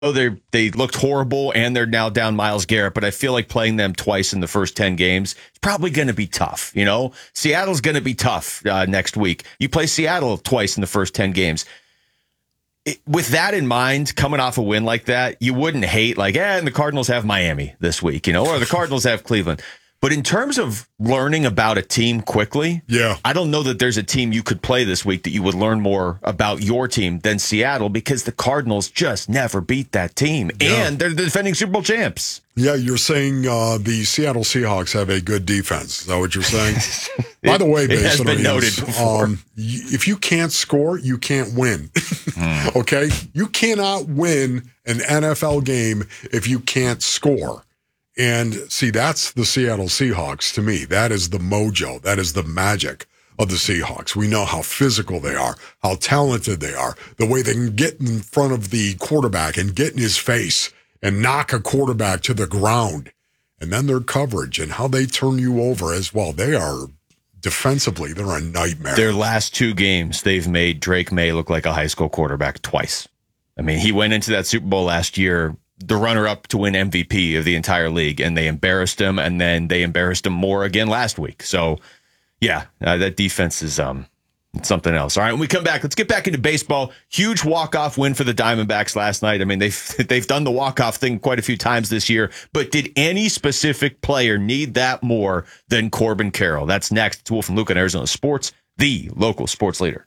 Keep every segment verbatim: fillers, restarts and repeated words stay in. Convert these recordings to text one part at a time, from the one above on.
Oh, they they looked horrible, and they're now down Myles Garrett, but I feel like playing them twice in the first ten games is probably going to be tough. You know, Seattle's going to be tough uh, next week. You play Seattle twice in the first ten games. It, with that in mind, coming off a win like that, you wouldn't hate like, eh, and the Cardinals have Miami this week, you know, or the Cardinals have Cleveland. But in terms of learning about a team quickly, yeah, I don't know that there's a team you could play this week that you would learn more about your team than Seattle, because the Cardinals just never beat that team. Yeah. And they're the defending Super Bowl champs. Yeah, you're saying uh, the Seattle Seahawks have a good defense. Is that what you're saying? By the way, it has based been on noted this, before. Um, y- if you can't score, you can't win. mm. Okay? You cannot win an N F L game if you can't score. And see, that's the Seattle Seahawks to me. That is the mojo. That is the magic of the Seahawks. We know how physical they are, how talented they are, the way they can get in front of the quarterback and get in his face and knock a quarterback to the ground. And then their coverage and how they turn you over as well. They are defensively, they're a nightmare. Their last two games, they've made Drake May look like a high school quarterback twice. I mean, he went into that Super Bowl last year, the runner-up to win M V P of the entire league, and they embarrassed him, and then they embarrassed him more again last week. So, yeah, uh, that defense is um something else. All right, when we come back, let's get back into baseball. Huge walk-off win for the Diamondbacks last night. I mean, they've they've done the walk-off thing quite a few times this year, but did any specific player need that more than Corbin Carroll? That's next. It's Wolf and Luke on Arizona Sports, the local sports leader.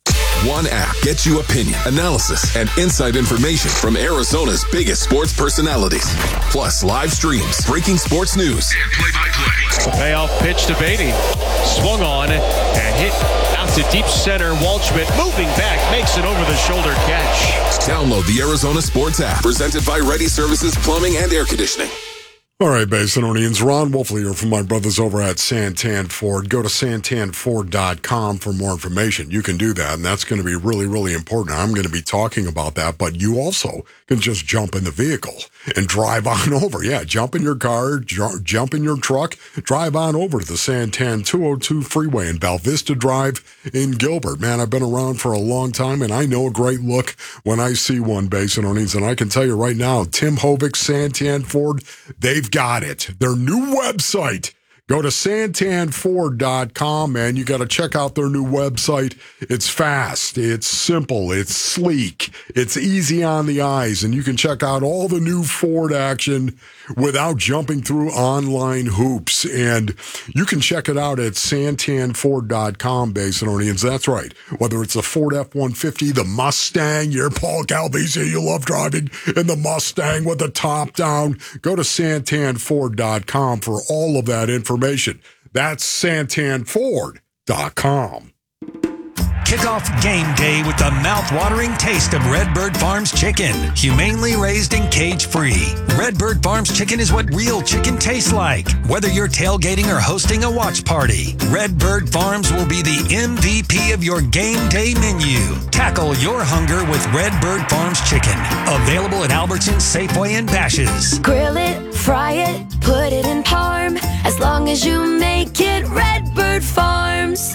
One app gets you opinion, analysis, and inside information from Arizona's biggest sports personalities. Plus live streams, breaking sports news, and play-by-play. Payoff pitch to Beatty. Swung on and hit out to deep center. Waldschmidt moving back, makes an over-the-shoulder catch. Download the Arizona Sports app, presented by Ready Services Plumbing and Air Conditioning. All right, Basinonians, Ron Wolfley here from my brothers over at Santan Ford. Go to santan ford dot com for more information. You can do that, and that's going to be really, really important. I'm going to be talking about that, but you also can just jump in the vehicle and drive on over. Yeah, jump in your car, ju- jump in your truck, drive on over to the Santan two oh two freeway in Val Vista Drive in Gilbert. Man, I've been around for a long time, and I know a great look when I see one, Basinonians, and I can tell you right now, Tim Hovick, Santan Ford, they've got it. Their new website. Go to santan ford dot com, man. You got to check out their new website. It's fast. It's simple. It's sleek. It's easy on the eyes. And you can check out all the new Ford action without jumping through online hoops. And you can check it out at santan ford dot com, Basinonians. That's right. Whether it's a Ford F one fifty, the Mustang, you're Paul Calvisi, you love driving in the Mustang with the top down. Go to santan ford dot com for all of that information. That's santan ford dot com. Kick off game day with the mouth-watering taste of Redbird Farms chicken. Humanely raised and cage-free. Redbird Farms chicken is what real chicken tastes like. Whether you're tailgating or hosting a watch party, Redbird Farms will be the M V P of your game day menu. Tackle your hunger with Redbird Farms chicken. Available at Albertsons, Safeway, and Bash's'. Grill it, fry it, put it in parm. As long as you make it Redbird Farms.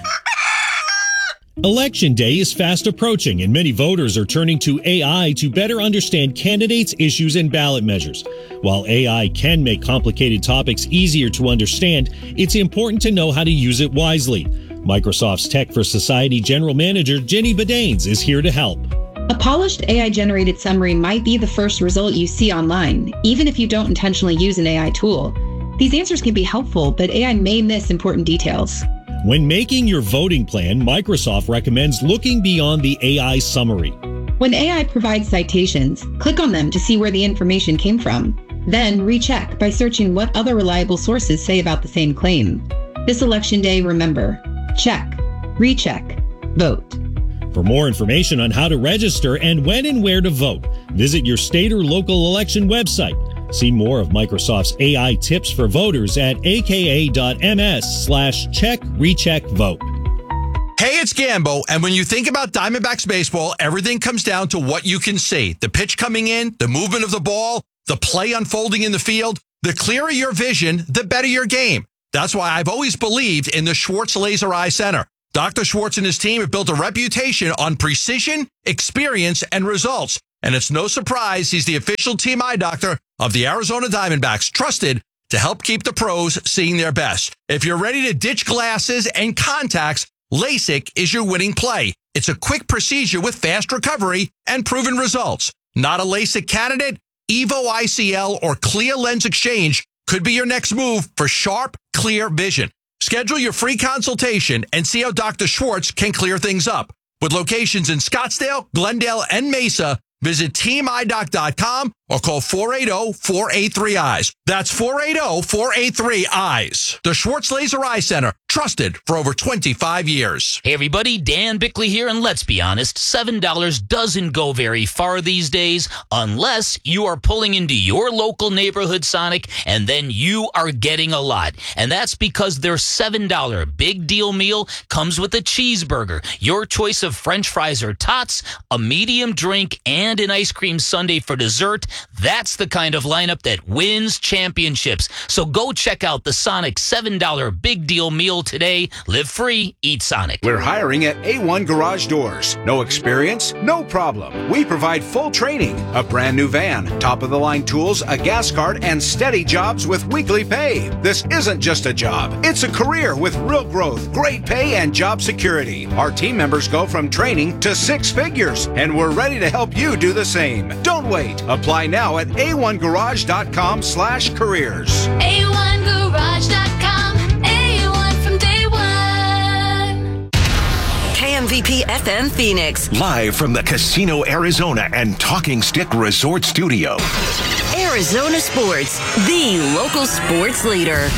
Election day is fast approaching, and many voters are turning to A I to better understand candidates, issues, and ballot measures. While A I can make complicated topics easier to understand, it's important to know how to use it wisely. Microsoft's Tech for Society General Manager Jenny Badanes is here to help. A polished A I-generated summary might be the first result you see online, even if you don't intentionally use an A I tool. These answers can be helpful, but A I may miss important details. When making your voting plan, Microsoft recommends looking beyond the A I summary. When A I provides citations, click on them to see where the information came from. Then recheck by searching what other reliable sources say about the same claim. This election day, remember, check, recheck, vote. For more information on how to register and when and where to vote, visit your state or local election website. See more of Microsoft's A I tips for voters at aka.ms slash check recheck vote. Hey, it's Gambo, and when you think about Diamondbacks baseball, everything comes down to what you can see. The pitch coming in, the movement of the ball, the play unfolding in the field. The clearer your vision, the better your game. That's why I've always believed in the Schwartz Laser Eye Center. Doctor Schwartz and his team have built a reputation on precision, experience, and results. And it's no surprise he's the official team eye doctor of the Arizona Diamondbacks, trusted to help keep the pros seeing their best. If you're ready to ditch glasses and contacts, LASIK is your winning play. It's a quick procedure with fast recovery and proven results. Not a LASIK candidate? Evo I C L or Clear Lens Exchange could be your next move for sharp, clear vision. Schedule your free consultation and see how Doctor Schwartz can clear things up. With locations in Scottsdale, Glendale, and Mesa, visit team eye doc dot com or call four eight zero, four eight three, eyes. That's four eight zero, four eight three, eyes. The Schwartz Laser Eye Center, trusted for over twenty-five years. Hey everybody, Dan Bickley here, and let's be honest, seven dollars doesn't go very far these days unless you are pulling into your local neighborhood Sonic, and then you are getting a lot. And that's because their seven dollar big deal meal comes with a cheeseburger, your choice of french fries or tots, a medium drink, and an ice cream sundae for dessert. That's the kind of lineup that wins championships. So go check out the Sonic seven dollar big deal meal today. Live free, eat Sonic. We're hiring at A one Garage Doors. No experience? No problem. We provide full training, a brand new van, top-of-the-line tools, a gas card, and steady jobs with weekly pay. This isn't just a job. It's a career with real growth, great pay, and job security. Our team members go from training to six figures, and we're ready to help you do the same. Don't wait. Apply now at A one garage dot com slash careers. A one garage dot com. A one from day one. K M V P F M Phoenix. Live from the Casino Arizona and Talking Stick Resort Studio. Arizona Sports, the local sports leader.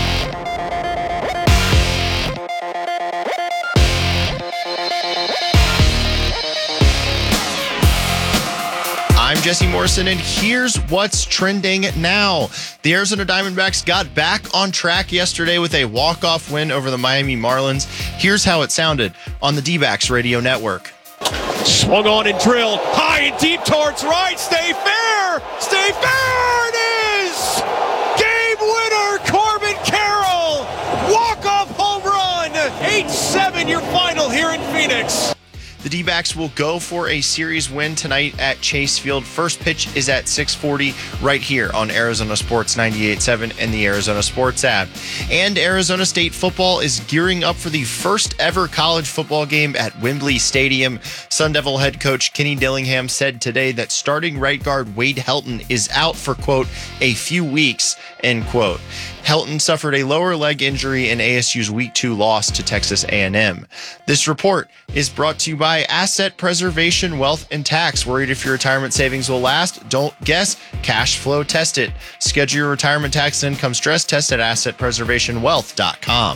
I'm Jesse Morrison, and here's what's trending now. The Arizona Diamondbacks got back on track yesterday with a walk-off win over the Miami Marlins. Here's how it sounded on the D-backs radio network. Swung on and drilled high and deep towards right. Stay fair. Stay fair. It is. Game winner, Corbin Carroll. Walk-off home run. eight seven your final here in Phoenix. The D-backs will go for a series win tonight at Chase Field. First pitch is at six forty right here on Arizona Sports ninety-eight point seven and the Arizona Sports app. And Arizona State football is gearing up for the first ever college football game at Wembley Stadium. Sun Devil head coach Kenny Dillingham said today that starting right guard Wade Helton is out for, quote, a few weeks, end quote. Helton suffered a lower leg injury in A S U's Week two loss to Texas A and M. This report is brought to you by Asset Preservation Wealth and Tax. Worried if your retirement savings will last? Don't guess. Cash flow test it. Schedule your retirement tax and income stress test at asset preservation wealth dot com.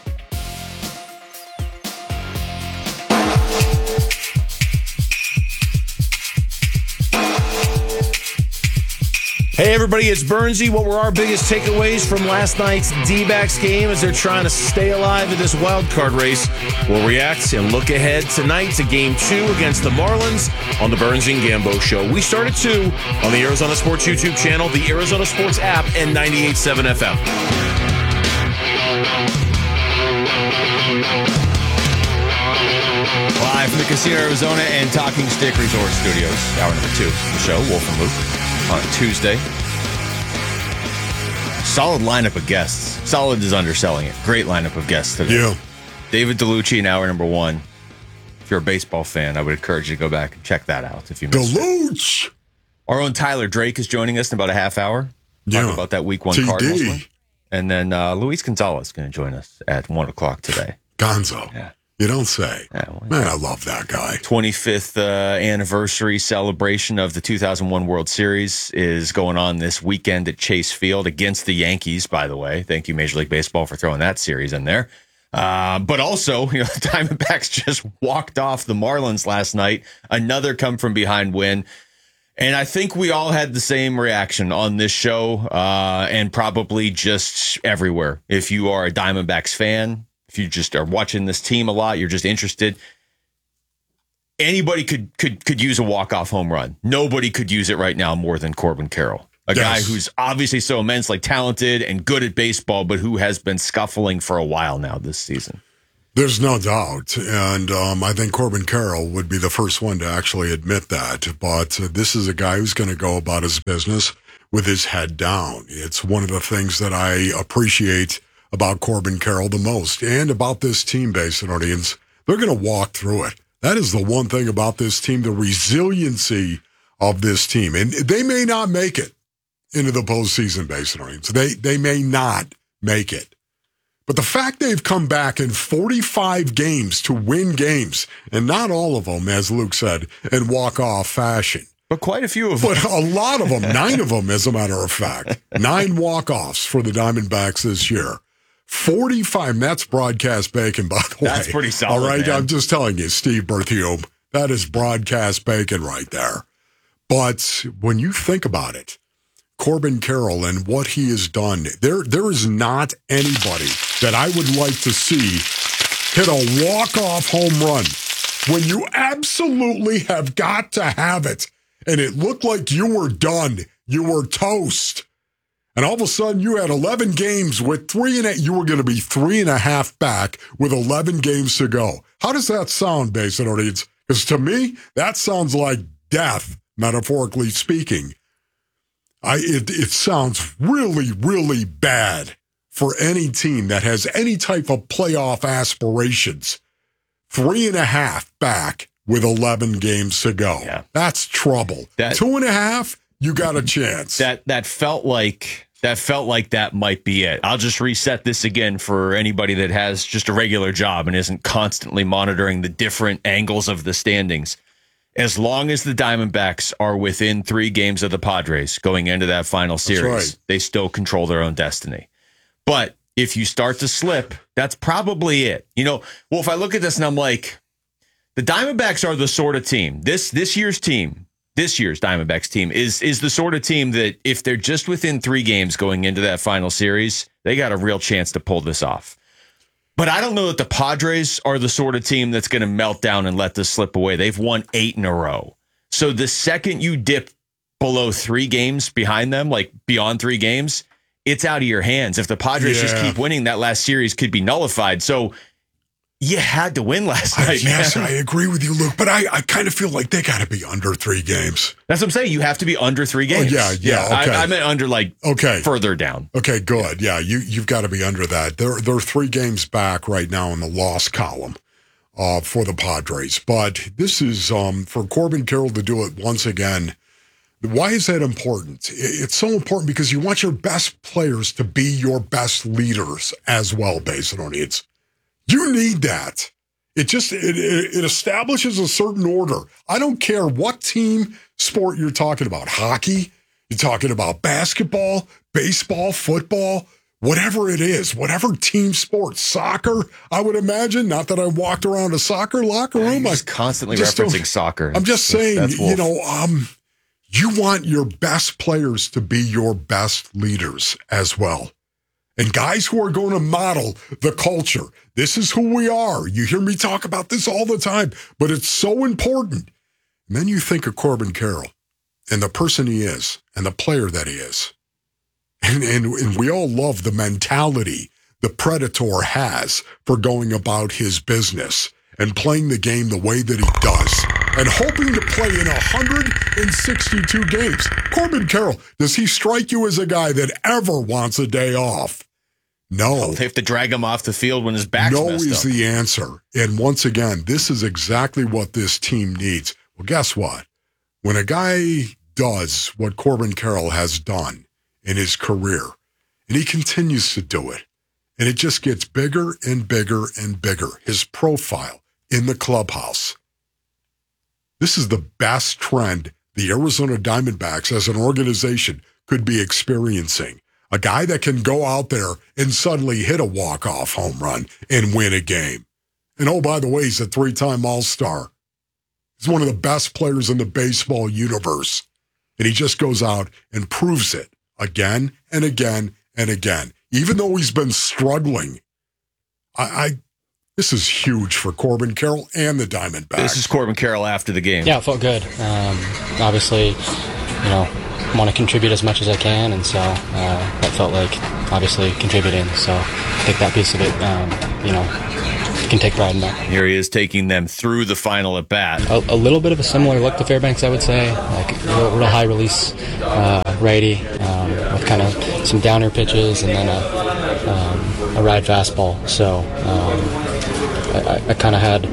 Hey everybody, it's Bernsey. What were our biggest takeaways from last night's D-backs game as they're trying to stay alive in this wild card race? We'll react and look ahead tonight to game two against the Marlins on the Bernsey and Gambo Show. We start at two on the Arizona Sports YouTube channel, the Arizona Sports app, and ninety-eight point seven F M. Live from the Casino Arizona and Talking Stick Resort Studios. Hour number two of the show, Wolf and Luke. On Tuesday. Solid lineup of guests. Solid is underselling it. Great lineup of guests today. Yeah. David DeLucci in hour number one. If you're a baseball fan, I would encourage you to go back and check that out if you missed DeLucci. it. Our own Tyler Drake is joining us in about a half hour. Yeah. Talk about that week one T D. Cardinals win. And then uh, Luis Gonzalez is going to join us at one o'clock today. Gonzo. Yeah. You don't say. Yeah, well, Man, I love that guy. twenty-fifth uh, anniversary celebration of the two thousand one World Series is going on this weekend at Chase Field against the Yankees, by the way. Thank you, Major League Baseball, for throwing that series in there. Uh, but also, you know, the Diamondbacks just walked off the Marlins last night. Another come-from-behind win. And I think we all had the same reaction on this show uh, and probably just everywhere. If you are a Diamondbacks fan, if you just are watching this team a lot, you're just interested. Anybody could could could use a walk-off home run. Nobody could use it right now more than Corbin Carroll, a Yes. guy who's obviously so immensely talented and good at baseball, but who has been scuffling for a while now this season. There's no doubt. And um, I think Corbin Carroll would be the first one to actually admit that. But uh, this is a guy who's going to go about his business with his head down. It's one of the things that I appreciate about Corbin Carroll the most and about this team, Basin audience. They're going to walk through it. That is the one thing about this team, the resiliency of this team. And they may not make it into the postseason, Basin audience. They, they may not make it. But the fact they've come back in forty-five games to win games, and not all of them, as Luke said, in walk-off fashion. But quite a few of them. But a lot of them, nine of them, as a matter of fact. Nine walk-offs for the Diamondbacks this year. forty-five, that's broadcast bacon, by the way. That's pretty solid, All right, man. I'm just telling you, Steve Berthiaume, that is broadcast bacon right there. But when you think about it, Corbin Carroll and what he has done, there there is not anybody that I would like to see hit a walk-off home run when you absolutely have got to have it, and it looked like you were done, you were toast, and all of a sudden you had eleven games with three and eight, you were going to be three and a half back with eleven games to go. How does that sound, Basin audience? Because to me, that sounds like death, metaphorically speaking. I, it, it sounds really, really bad for any team that has any type of playoff aspirations. Three and a half back with eleven games to go. Yeah. That's trouble. That, Two and a half, you got a chance. That that felt like that felt like that might be it. I'll just reset this again for anybody that has just a regular job and isn't constantly monitoring the different angles of the standings. As long as the Diamondbacks are within three games of the Padres going into that final series, right. they still control their own destiny. But if you start to slip, that's probably it. You know, well, if I look at this and I'm like, the Diamondbacks are the sort of team, this this year's team, this year's Diamondbacks team is is the sort of team that if they're just within three games going into that final series, they got a real chance to pull this off. But I don't know that the Padres are the sort of team that's going to melt down and let this slip away. They've won eight in a row. So the second you dip below three games behind them, like beyond three games, it's out of your hands. If the Padres Yeah. just keep winning, that last series could be nullified. So you had to win last I, night, yes, man. I agree with you, Luke, but I, I kind of feel like they got to be under three games. That's what I'm saying. You have to be under three games. Oh, yeah, yeah, okay. I, I meant under like Okay. further down. Okay, good. Yeah, you, you've got to be under that. They're, they're three games back right now in the loss column uh, for the Padres. But this is, um, for Corbin Carroll to do it once again, why is that important? It- It's so important because you want your best players to be your best leaders as well, Basin audience. You need that. It just, it, it, it establishes a certain order. I don't care what team sport you're talking about. Hockey, you're talking about basketball, baseball, football, whatever it is, whatever team sport, soccer, I would imagine. Not that I walked around a soccer locker room. You're I just constantly just don't- referencing soccer. I'm just That's- saying, that's you wolf. know, um, you want your best players to be your best leaders as well. And guys who are going to model the culture. This is who we are. You hear me talk about this all the time, but it's so important. And then you think of Corbin Carroll and the person he is and the player that he is. And, and, and we all love the mentality the Predator has for going about his business and playing the game the way that he does and hoping to play in one hundred sixty-two games. Corbin Carroll, does he strike you as a guy that ever wants a day off? No. They have to drag him off the field when his back's No messed is up. the answer. And once again, this is exactly what this team needs. Well, guess what? When a guy does what Corbin Carroll has done in his career, and he continues to do it, and it just gets bigger and bigger and bigger, his profile in the clubhouse. This is the best trend the Arizona Diamondbacks as an organization could be experiencing. A guy that can go out there and suddenly hit a walk-off home run and win a game. And oh, by the way, he's a three-time All-Star. He's one of the best players in the baseball universe. And he just goes out and proves it again and again and again. Even though he's been struggling, I, I this is huge for Corbin Carroll and the Diamondbacks. This is Corbin Carroll after the game. Yeah, it felt good. Um, obviously, you know, want to contribute as much as I can, and so uh, that felt like obviously contributing. So I think that piece of it, um, you know, can take pride in that. Here he is taking them through the final at bat. A, a little bit of a similar look to Fairbanks, I would say, like real, real high release uh, righty um, with kind of some downer pitches and then a, um, a ride fastball. So um, I, I kind of had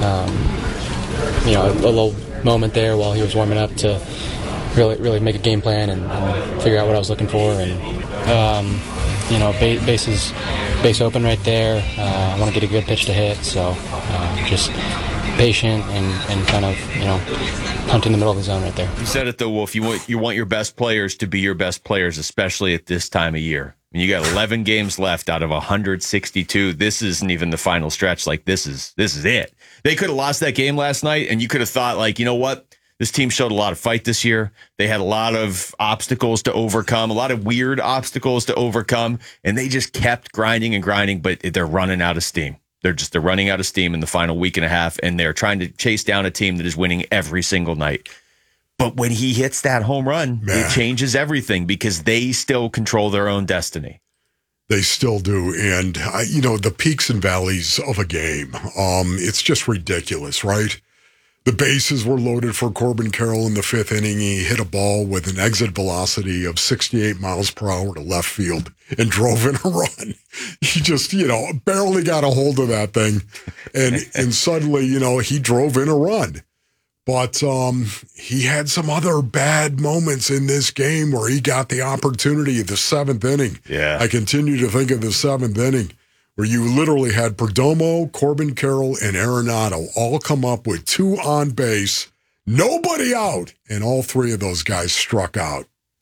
um, you know a, a little moment there while he was warming up to really really make a game plan and, and figure out what I was looking for. And um, you know, base, bases base open right there. Uh, I want to get a good pitch to hit, so uh, just patient and, and kind of, you know, hunt in the middle of the zone right there. You said it though, Wolf. You want you want your best players to be your best players, especially at this time of year. I mean, you got eleven games left out of one hundred sixty-two. This isn't even the final stretch. Like this is this is it. They could have lost that game last night, and you could have thought, like, you know what? This team showed a lot of fight this year. They had a lot of obstacles to overcome, a lot of weird obstacles to overcome, and they just kept grinding and grinding, but they're running out of steam. They're just they're running out of steam in the final week and a half, and they're trying to chase down a team that is winning every single night. But when he hits that home run, Man. it changes everything because they still control their own destiny. They still do. And, uh, you know, the peaks and valleys of a game, um, it's just ridiculous, right? The bases were loaded for Corbin Carroll in the fifth inning. He hit a ball with an exit velocity of sixty-eight miles per hour to left field and drove in a run. He just, you know, barely got a hold of that thing. And and suddenly, you know, he drove in a run. But um, he had some other bad moments in this game where he got the opportunity of the seventh inning. Yeah. I continue to think of the seventh inning, where you literally had Perdomo, Corbin Carroll, and Arenado all come up with two on base, nobody out, and all three of those guys struck out.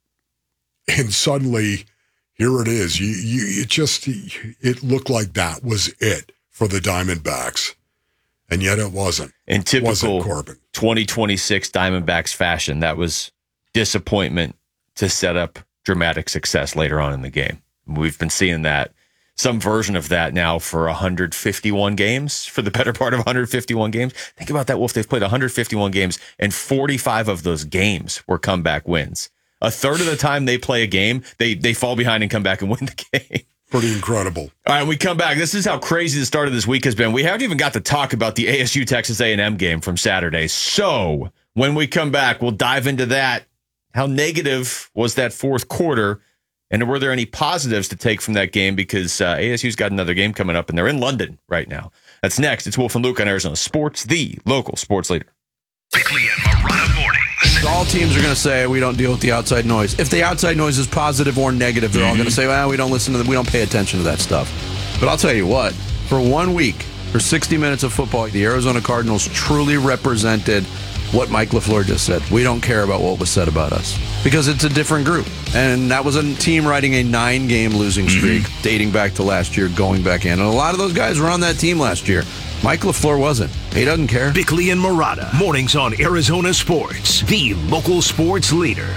And suddenly, here it is. You, you, it just, it looked like that was it for the Diamondbacks. And yet it wasn't. In typical wasn't Corbin. twenty twenty-six Diamondbacks fashion, that was disappointment to set up dramatic success later on in the game. We've been seeing that. Some version of that now for one hundred fifty-one games, for the better part of one hundred fifty-one games. Think about that, Wolf. They've played one hundred fifty-one games, and forty-five of those games were comeback wins. A third of the time they play a game, they they fall behind and come back and win the game. Pretty incredible. All right, we come back. This is how crazy the start of this week has been. We haven't even got to talk about the A S U Texas A and M game from Saturday. So when we come back, we'll dive into that. How negative was that fourth quarter? And were there any positives to take from that game? Because uh, A S U's got another game coming up, and they're in London right now. That's next. It's Wolf and Luke on Arizona Sports, the local sports leader. Bickley and Marotta mornings. All teams are going to say we don't deal with the outside noise. If the outside noise is positive or negative, they're mm-hmm. all going to say, well, we don't listen to them. We don't pay attention to that stuff. But I'll tell you what, for one week, for sixty minutes of football, the Arizona Cardinals truly represented what Mike LaFleur just said. We don't care about what was said about us because it's a different group. And that was a team riding a nine-game losing streak, mm-hmm. dating back to last year, going back in. And a lot of those guys were on that team last year. Mike LaFleur wasn't. He doesn't care. Bickley and Marotta, mornings on Arizona Sports, the local sports leader.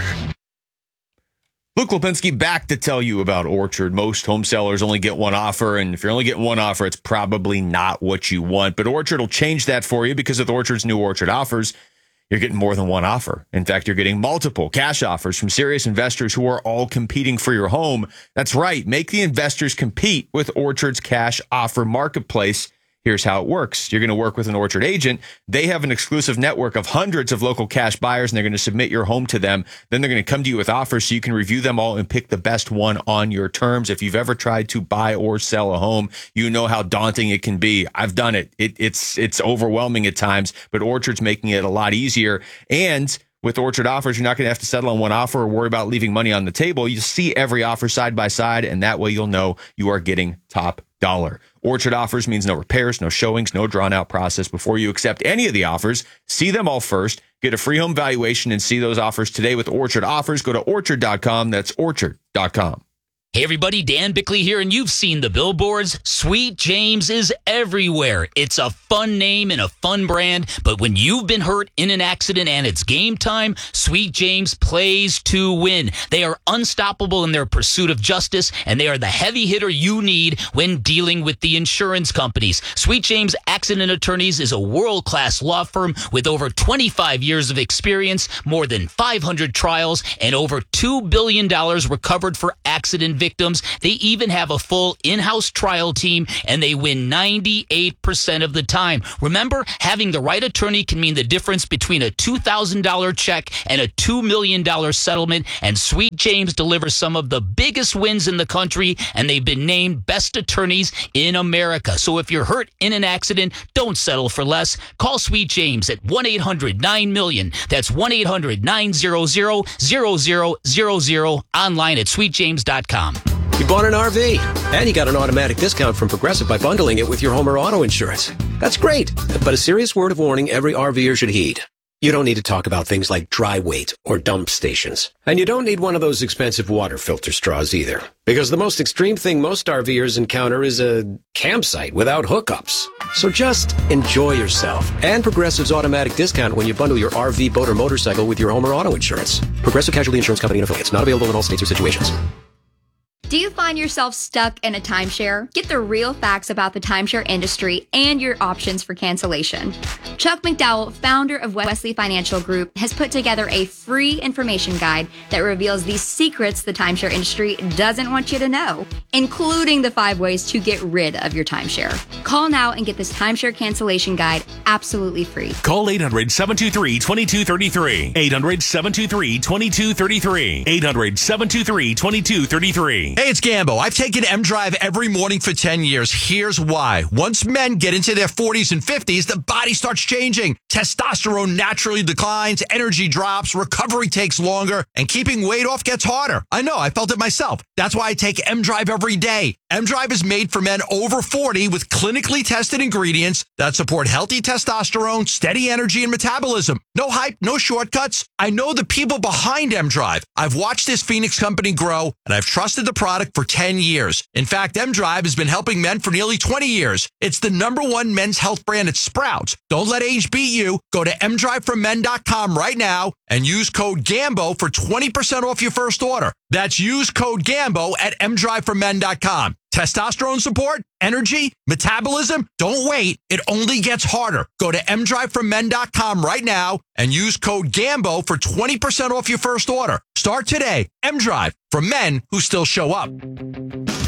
Luke Lipinski back to tell you about Orchard. Most home sellers only get one offer, and if you're only getting one offer, it's probably not what you want. But Orchard will change that for you because with Orchard's new Orchard offers, you're getting more than one offer. In fact, you're getting multiple cash offers from serious investors who are all competing for your home. That's right. Make the investors compete with Orchard's cash offer marketplace. Here's how it works. You're going to work with an Orchard agent. They have an exclusive network of hundreds of local cash buyers, and they're going to submit your home to them. Then they're going to come to you with offers so you can review them all and pick the best one on your terms. If you've ever tried to buy or sell a home, you know how daunting it can be. I've done it. it it's it's overwhelming at times, but Orchard's making it a lot easier. And with Orchard offers, you're not going to have to settle on one offer or worry about leaving money on the table. You see every offer side by side, and that way you'll know you are getting top dollar. Orchard offers means no repairs, no showings, no drawn-out process. Before you accept any of the offers, see them all first. Get a free home valuation and see those offers today with Orchard offers. Go to orchard dot com. That's orchard dot com. Hey everybody, Dan Bickley here, and you've seen the billboards. Sweet James is everywhere. It's a fun name and a fun brand, but when you've been hurt in an accident and it's game time, Sweet James plays to win. They are unstoppable in their pursuit of justice, and they are the heavy hitter you need when dealing with the insurance companies. Sweet James Accident Attorneys is a world-class law firm with over twenty-five years of experience, more than five hundred trials, and over two billion dollars recovered for accidents accident victims. They even have a full in-house trial team, and they win ninety-eight percent of the time. Remember, having the right attorney can mean the difference between a two thousand dollars check and a two million dollars settlement, and Sweet James delivers some of the biggest wins in the country, and they've been named best attorneys in America. So if you're hurt in an accident, don't settle for less. Call Sweet James at one eight hundred nine million. That's one eight hundred nine hundred zero zero zero zero. Online at sweet james dot com. You bought an R V, and you got an automatic discount from Progressive by bundling it with your home or auto insurance. That's great, but a serious word of warning every RVer should heed. You don't need to talk about things like dry weight or dump stations. And you don't need one of those expensive water filter straws either. Because the most extreme thing most RVers encounter is a campsite without hookups. So just enjoy yourself. And Progressive's automatic discount when you bundle your R V, boat, or motorcycle with your home or auto insurance. Progressive Casualty Insurance Company and affiliates. Not available in all states or situations. Do you find yourself stuck in a timeshare? Get the real facts about the timeshare industry and your options for cancellation. Chuck McDowell, founder of Wesley Financial Group, has put together a free information guide that reveals the secrets the timeshare industry doesn't want you to know, including the five ways to get rid of your timeshare. Call now and get this timeshare cancellation guide absolutely free. Call eight hundred, seven two three, two two three three. eight hundred, seven two three, two two three three. eight hundred, seven two three, two two three three. Hey, it's Gambo. I've taken M-Drive every morning for ten years. Here's why. Once men get into their forties and fifties, the body starts changing. Testosterone naturally declines, energy drops, recovery takes longer, and keeping weight off gets harder. I know, I felt it myself. That's why I take M-Drive every day. M-Drive is made for men over forty with clinically tested ingredients that support healthy testosterone, steady energy, and metabolism. No hype, no shortcuts. I know the people behind M-Drive. I've watched this Phoenix company grow, and I've trusted the product for ten years. In fact, M-Drive has been helping men for nearly twenty years. It's the number one men's health brand at Sprouts. Don't let age beat you. Go to m drive for men dot com right now and use code GAMBO for twenty percent off your first order. That's use code GAMBO at m drive for men dot com. Testosterone support, energy, metabolism, don't wait. It only gets harder. Go to m drive for men dot com right now and use code GAMBO for twenty percent off your first order. Start today. M-Drive, for men who still show up.